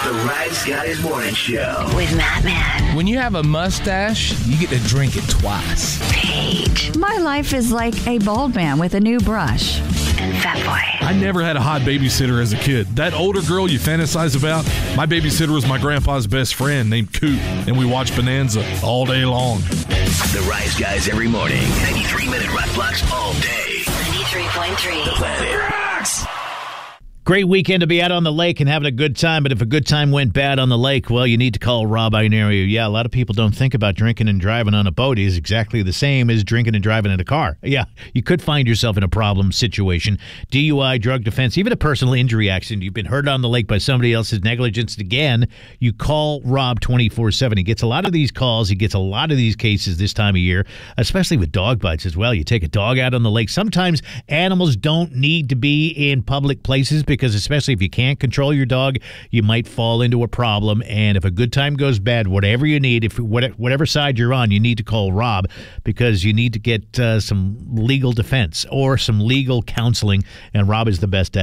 The Rise Guys Morning Show. With Matt Man. When you have a mustache, you get to drink it twice. Paige. My life is like a bald man with a new brush. And Fat Boy. I never had a hot babysitter as a kid. That older girl you fantasize about, my babysitter was my grandpa's best friend named Coot, and we watched Bonanza all day long. The Rise Guys every morning. 93-minute rock blocks all day. 93.3. The Planet Rocks. Great weekend to be out on the lake and having a good time, but if a good time went bad on the lake, well, you need to call Rob Inario. Yeah, a lot of people don't think about drinking and driving on a boat is exactly the same as drinking and driving in a car. Yeah, you could find yourself in a problem situation. DUI, drug defense, even a personal injury accident. You've been hurt on the lake by somebody else's negligence. Again, you call Rob 24/7. He gets a lot of these calls. He gets a lot of these cases this time of year, especially with dog bites as well. You take a dog out on the lake. Sometimes animals don't need to be in public places because especially if you can't control your dog, you might fall into a problem. And if a good time goes bad, whatever you need, if whatever side you're on, you need to call Rob because you need to get some legal defense or some legal counseling. And Rob is the best at